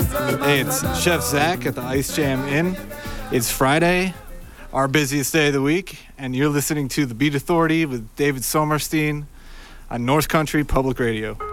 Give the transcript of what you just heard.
Hey, it's Chef Zach at the Ice Jam Inn. It's Friday, our busiest day of the week, and you're listening to The Beat Authority with David Somerstein on North Country Public Radio.